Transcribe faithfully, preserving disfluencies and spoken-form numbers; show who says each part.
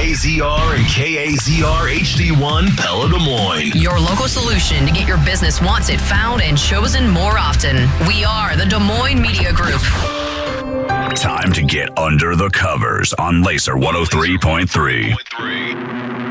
Speaker 1: A Z R and K A Z R H D one Pella Des Moines.
Speaker 2: Your local solution to get your business wanted, found, and chosen more often. We are the Des Moines Media Group.
Speaker 3: Time to get under the covers on Laser one oh three point three.